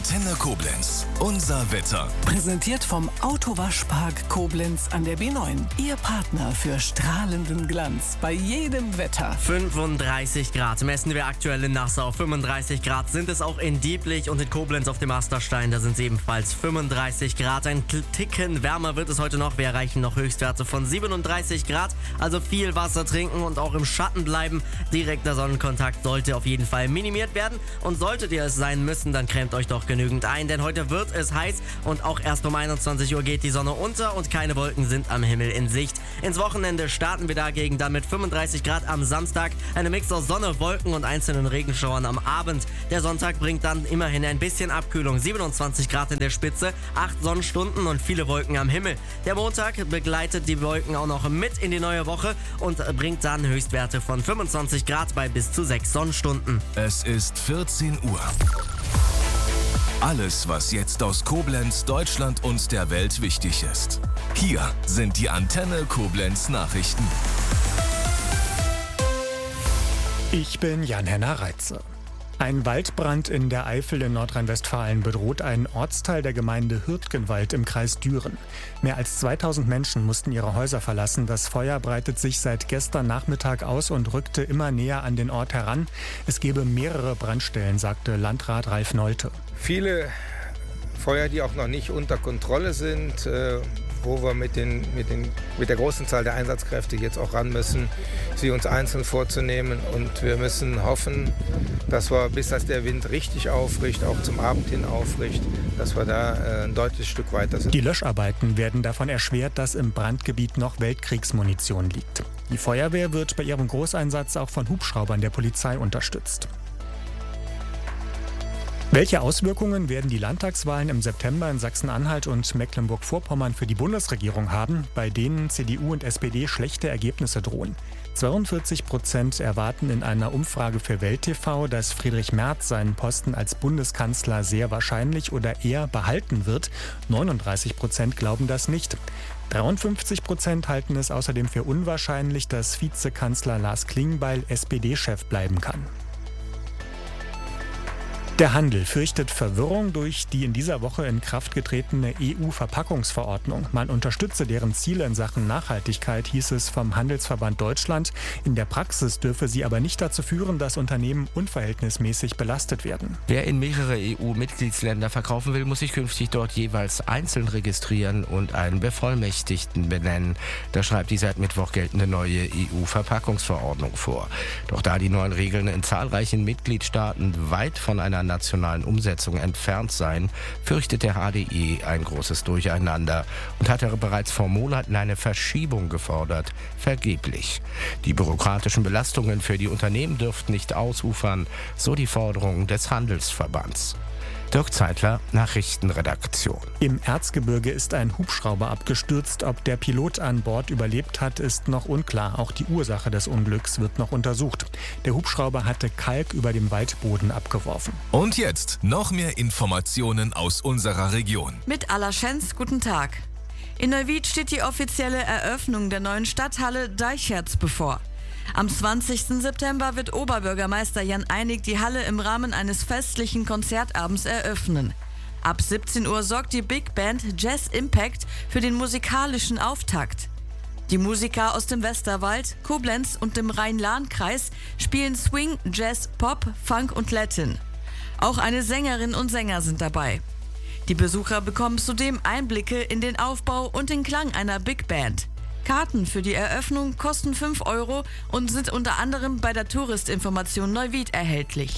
Antenne Koblenz. Unser Wetter. Präsentiert vom Autowaschpark Koblenz an der B9. Ihr Partner für strahlenden Glanz bei jedem Wetter. 35 Grad messen wir aktuell in Nassau. 35 Grad sind es auch in Dieblich und in Koblenz auf dem Asterstein. Da sind es ebenfalls 35 Grad. Ein Ticken wärmer wird es heute noch. Wir erreichen noch Höchstwerte von 37 Grad. Also viel Wasser trinken und auch im Schatten bleiben. Direkter Sonnenkontakt sollte auf jeden Fall minimiert werden. Und solltet ihr es sein müssen, dann cremt euch doch genügend ein. Denn heute wird es heiß und auch erst um 21 Uhr geht die Sonne unter und keine Wolken sind am Himmel in Sicht. Ins Wochenende starten wir dagegen dann mit 35 Grad am Samstag. Eine Mix aus Sonne, Wolken und einzelnen Regenschauern am Abend. Der Sonntag bringt dann immerhin ein bisschen Abkühlung. 27 Grad in der Spitze, 8 Sonnenstunden und viele Wolken am Himmel. Der Montag begleitet die Wolken auch noch mit in die neue Woche und bringt dann Höchstwerte von 25 Grad bei bis zu 6 Sonnenstunden. Es ist 14 Uhr. Alles, was jetzt aus Koblenz, Deutschland und der Welt wichtig ist. Hier sind die Antenne Koblenz Nachrichten. Ich bin Jan-Henner Reitze. Ein Waldbrand in der Eifel in Nordrhein-Westfalen bedroht einen Ortsteil der Gemeinde Hürtgenwald im Kreis Düren. Mehr als 2000 Menschen mussten ihre Häuser verlassen. Das Feuer breitet sich seit gestern Nachmittag aus und rückte immer näher an den Ort heran. Es gebe mehrere Brandstellen, sagte Landrat Ralf Nolte. Viele Feuer, die auch noch nicht unter Kontrolle sind, wo wir mit der großen Zahl der Einsatzkräfte jetzt auch ran müssen, sie uns einzeln vorzunehmen. Und wir müssen hoffen, dass wir, bis das der Wind richtig aufbricht, auch zum Abend hin aufbricht, dass wir da ein deutliches Stück weiter sind. Die Löscharbeiten werden davon erschwert, dass im Brandgebiet noch Weltkriegsmunition liegt. Die Feuerwehr wird bei ihrem Großeinsatz auch von Hubschraubern der Polizei unterstützt. Welche Auswirkungen werden die Landtagswahlen im September in Sachsen-Anhalt und Mecklenburg-Vorpommern für die Bundesregierung haben, bei denen CDU und SPD schlechte Ergebnisse drohen? 42% erwarten in einer Umfrage für Welt TV, dass Friedrich Merz seinen Posten als Bundeskanzler sehr wahrscheinlich oder eher behalten wird. 39% glauben das nicht. 53% halten es außerdem für unwahrscheinlich, dass Vizekanzler Lars Klingbeil SPD-Chef bleiben kann. Der Handel fürchtet Verwirrung durch die in dieser Woche in Kraft getretene EU-Verpackungsverordnung. Man unterstütze deren Ziele in Sachen Nachhaltigkeit, hieß es vom Handelsverband Deutschland. In der Praxis dürfe sie aber nicht dazu führen, dass Unternehmen unverhältnismäßig belastet werden. Wer in mehrere EU-Mitgliedsländer verkaufen will, muss sich künftig dort jeweils einzeln registrieren und einen Bevollmächtigten benennen. Das schreibt die seit Mittwoch geltende neue EU-Verpackungsverordnung vor. Doch da die neuen Regeln in zahlreichen Mitgliedstaaten weit von einer nationalen Umsetzung entfernt seien, fürchtet der HDE ein großes Durcheinander und hatte bereits vor Monaten eine Verschiebung gefordert. Vergeblich. Die bürokratischen Belastungen für die Unternehmen dürften nicht ausufern, so die Forderung des Handelsverbands. Dirk Zeitler, Nachrichtenredaktion. Im Erzgebirge ist ein Hubschrauber abgestürzt. Ob der Pilot an Bord überlebt hat, ist noch unklar. Auch die Ursache des Unglücks wird noch untersucht. Der Hubschrauber hatte Kalk über dem Waldboden abgeworfen. Und jetzt noch mehr Informationen aus unserer Region. Mit Alla Schenz, guten Tag. In Neuwied steht die offizielle Eröffnung der neuen Stadthalle Deicherz bevor. Am 20. September wird Oberbürgermeister Jan Einig die Halle im Rahmen eines festlichen Konzertabends eröffnen. Ab 17 Uhr sorgt die Big Band Jazz Impact für den musikalischen Auftakt. Die Musiker aus dem Westerwald, Koblenz und dem Rhein-Lahn-Kreis spielen Swing, Jazz, Pop, Funk und Latin. Auch eine Sängerin und Sänger sind dabei. Die Besucher bekommen zudem Einblicke in den Aufbau und den Klang einer Big Band. Karten für die Eröffnung kosten 5 € und sind unter anderem bei der Touristinformation Neuwied erhältlich.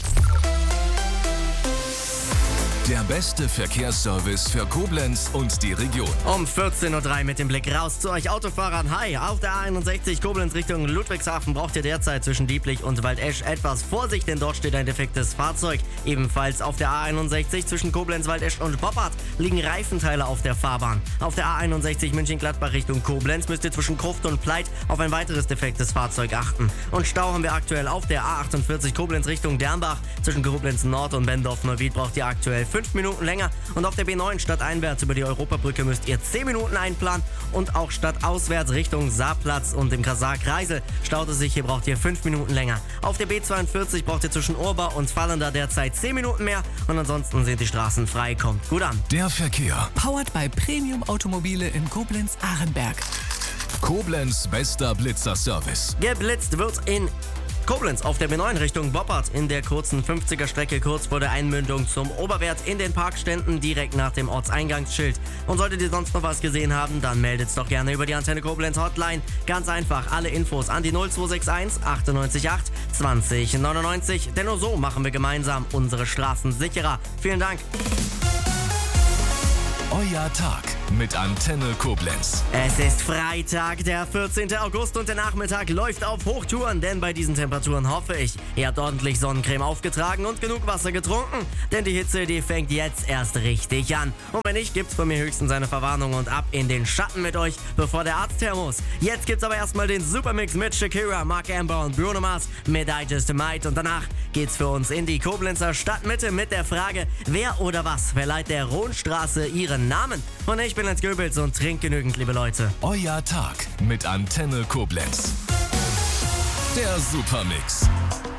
Der beste Verkehrsservice für Koblenz und die Region. Um 14.03 Uhr mit dem Blick raus zu euch Autofahrern. Hi, auf der A61 Koblenz Richtung Ludwigshafen braucht ihr derzeit zwischen Dieblich und Waldesch etwas Vorsicht, denn dort steht ein defektes Fahrzeug. Ebenfalls auf der A61 zwischen Koblenz, Waldesch und Boppard liegen Reifenteile auf der Fahrbahn. Auf der A61 München-Gladbach Richtung Koblenz müsst ihr zwischen Gruft und Pleit auf ein weiteres defektes Fahrzeug achten. Und Stau haben wir aktuell auf der A48 Koblenz Richtung Dernbach. Zwischen Koblenz Nord und Bendorf-Neuwied braucht ihr aktuell 5 5 Minuten länger. Und auf der B9 stadteinwärts über die Europabrücke müsst ihr 10 Minuten einplanen. Und auch stadtauswärts Richtung Saarplatz und dem Kasar-Kreisel staut es sich. Hier braucht ihr 5 Minuten länger. Auf der B42 braucht ihr zwischen Urba und Fallender derzeit 10 Minuten mehr. Und ansonsten sind die Straßen frei. Kommt gut an. Der Verkehr. Powered by Premium Automobile in Koblenz-Ahrenberg. Koblenz bester Blitzerservice. Geblitzt wird in Koblenz auf der B9 Richtung Boppard in der kurzen 50er-Strecke kurz vor der Einmündung zum Oberwert in den Parkständen direkt nach dem Ortseingangsschild. Und solltet ihr sonst noch was gesehen haben, dann meldet's doch gerne über die Antenne Koblenz Hotline. Ganz einfach, alle Infos an die 0261 98 8 20 99, denn nur so machen wir gemeinsam unsere Straßen sicherer. Vielen Dank. Euer Tag mit Antenne Koblenz. Es ist Freitag, der 14. August und der Nachmittag läuft auf Hochtouren, denn bei diesen Temperaturen hoffe ich, ihr habt ordentlich Sonnencreme aufgetragen und genug Wasser getrunken, denn die Hitze, die fängt jetzt erst richtig an. Und wenn nicht, gibt's von mir höchstens eine Verwarnung und ab in den Schatten mit euch, bevor der Arzt her muss. Jetzt gibt's aber erstmal den Supermix mit Shakira, Mark Amber und Bruno Mars mit I Just Might und danach geht's für uns in die Koblenzer Stadtmitte mit der Frage, wer oder was verleiht der Rohnstraße ihren Namen? Und ich bin Lenz Goebels und trink genügend, liebe Leute. Euer Tag mit Antenne Koblenz. Der Supermix.